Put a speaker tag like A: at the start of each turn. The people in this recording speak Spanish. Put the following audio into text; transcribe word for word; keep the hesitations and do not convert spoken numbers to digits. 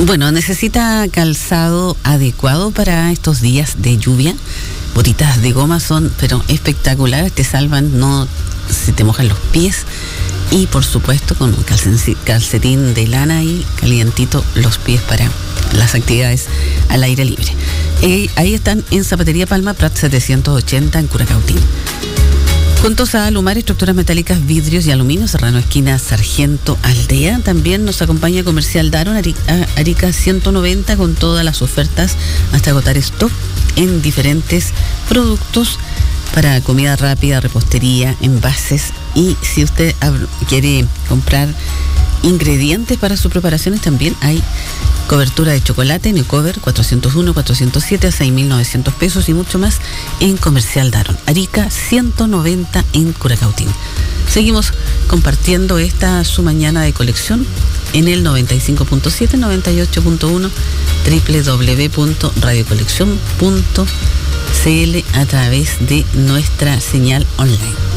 A: Bueno, necesita calzado adecuado para estos días de lluvia. Botitas de goma son, pero espectaculares, te salvan, no se te mojan los pies. Y por supuesto con un calcetín de lana y calientito los pies para las actividades al aire libre. Eh, ahí están en Zapatería Palma, Prat setecientos ochenta en Curacautín. Juntos a Alumar, estructuras metálicas, vidrios y aluminio, Serrano esquina Sargento Aldea. También nos acompaña Comercial Daron, Arica, Arica ciento noventa, con todas las ofertas hasta agotar stock en diferentes productos para comida rápida, repostería, envases. Y si usted quiere comprar ingredientes para sus preparaciones, también hay cobertura de chocolate en el cover cuatrocientos uno, cuatrocientos siete a seis mil novecientos pesos y mucho más en Comercial Daron, Arica ciento noventa en Curacautín. Seguimos compartiendo esta su mañana de colección en el noventa y cinco punto siete, noventa y ocho punto uno, doble u doble u doble u punto radio colección punto c l a través de nuestra señal online.